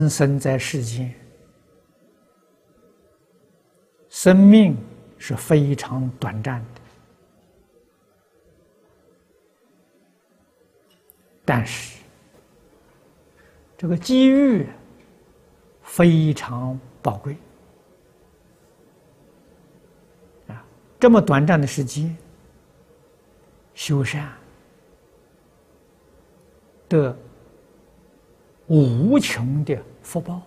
生在世间，生命是非常短暂的，但是这个机遇非常宝贵啊！这么短暂的时间，修善得无穷的福报；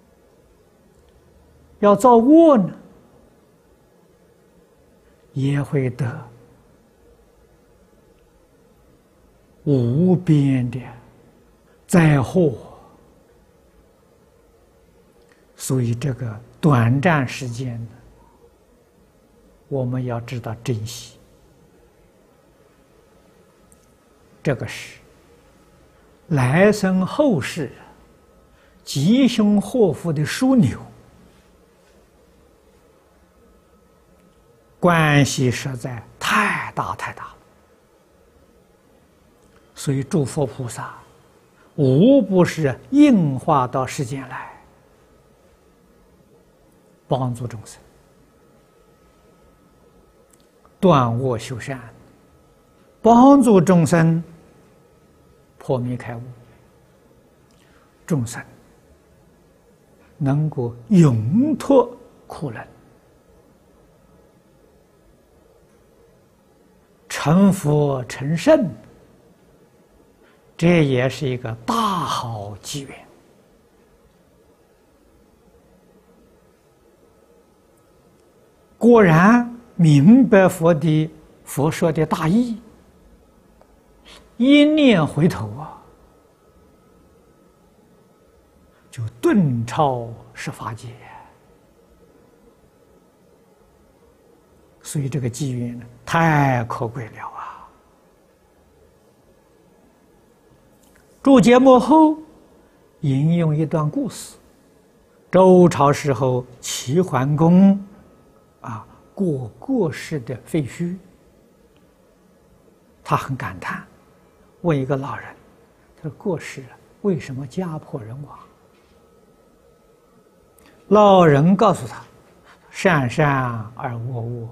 要造恶呢，也会得无边的灾祸。所以这个短暂时间呢，我们要知道珍惜。这个是来生后世吉凶祸福的枢纽，关系实在太大太大了。所以诸佛菩萨无不是应化到世间来帮助众生断恶修善，帮助众生破迷开悟，众生能够永脱苦轮，成佛成圣，这也是一个大好机缘。果然明白佛说的大意，一念回头啊，就顿超十法界。所以这个机缘呢，太可贵了啊！注解幕后引用一段故事：周朝时候，齐桓公过世的废墟，他很感叹，问一个老人：“他说过世了，为什么家破人亡？”老人告诉他：“善善而恶恶。”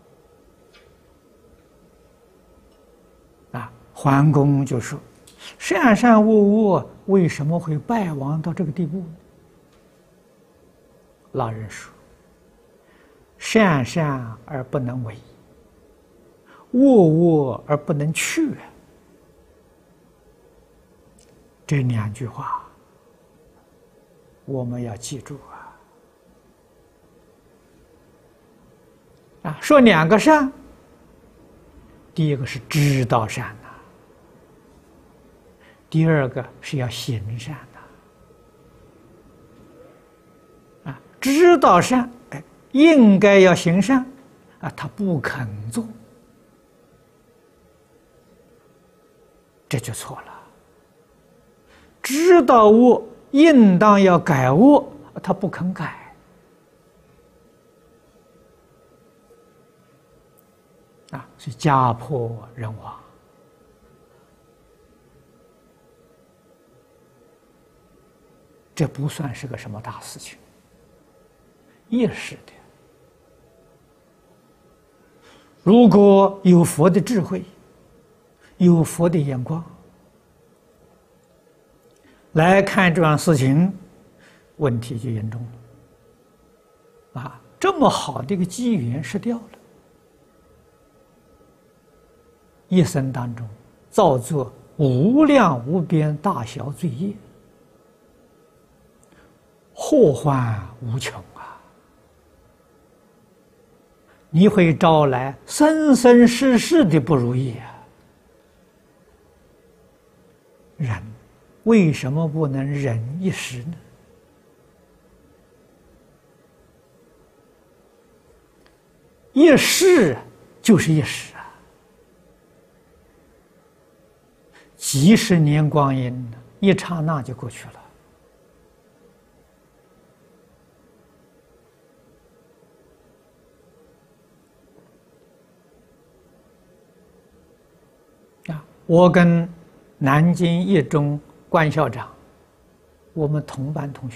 桓公就说：“善善恶恶为什么会败亡到这个地步呢？”老人说：“善善而不能为，恶恶而不能去。”这两句话我们要记住啊！说两个善，第一个是知道善呐，第二个是要行善呐。知道善，应该要行善他不肯做，这就错了。知道恶，应当要改恶，他不肯改所以家破人亡。这不算是个什么大事情，一时的。如果有佛的智慧，有佛的眼光来看这样事情，问题就严重了这么好的一个机缘失掉了，一生当中造作无量无边大小罪业，祸患无穷你会招来生生世世的不如意人为什么不能忍一时呢？一时就是一时几十年光阴，一刹那就过去了我跟南京一中关校长，我们同班同学，